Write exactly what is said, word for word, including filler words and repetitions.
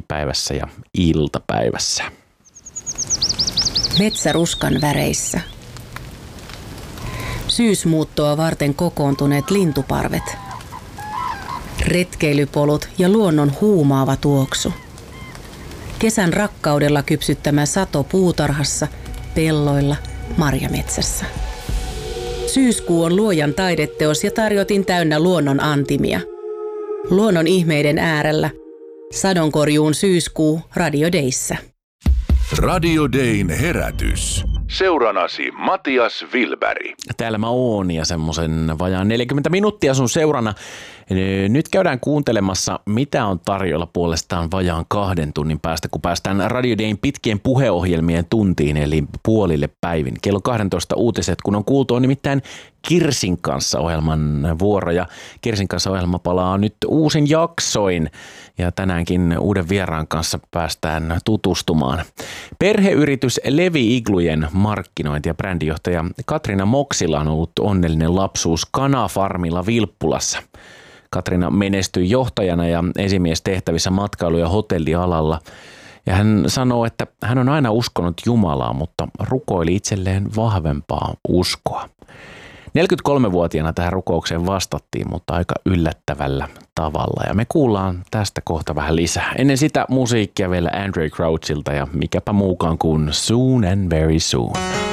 arkipäivässä ja iltapäivässä. Metsäruskan väreissä. Syysmuuttoa varten kokoontuneet lintuparvet. Retkeilypolut ja luonnon huumaava tuoksu. Kesän rakkaudella kypsyttämä sato puutarhassa, pelloilla, marjametsässä. Syyskuu on luojan taideteos ja tarjotin täynnä luonnon antimia. Luonnon ihmeiden äärellä. Sadonkorjuun syyskuu Radio Dayssä. Radio Dayn herätys. Seuranasi Matias Wilberg. Täällä mä oon ja semmoisen vajaan neljäkymmentä minuuttia sun seurana. Nyt käydään kuuntelemassa, mitä on tarjolla puolestaan vajaan kahden tunnin päästä, kun päästään Radio Dayn pitkien puheohjelmien tuntiin, eli puolille päivin. Kello kaksitoista uutiset, kun on kuultu, on nimittäin Kirsin kanssa -ohjelman vuoro, ja Kirsin kanssa -ohjelma palaa nyt uusin jaksoin, ja tänäänkin uuden vieraan kanssa päästään tutustumaan. Perheyritys Levi Iglujen markkinointi- ja brändijohtaja Katriina Moksila on ollut onnellinen lapsuus Kanafarmilla Vilppulassa. Katriina menestyi johtajana ja esimiestehtävissä matkailu- ja hotellialalla. Ja hän sanoo, että hän on aina uskonut Jumalaa, mutta rukoili itselleen vahvempaa uskoa. neljäkymmentäkolmevuotiaana tähän rukoukseen vastattiin, mutta aika yllättävällä tavalla. Ja me kuullaan tästä kohta vähän lisää. Ennen sitä musiikkia vielä Andrae Crouchilta ja mikäpä muukaan kuin Soon and Very Soon.